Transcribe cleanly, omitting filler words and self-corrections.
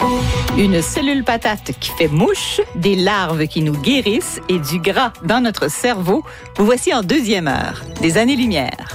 Une cellule patate qui fait mouche, des larves qui nous guérissent et du gras dans notre cerveau. Vous voici en deuxième heure, des années-lumière.